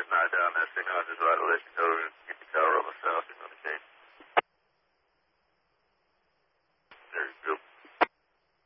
not down there. 600 right, let you know.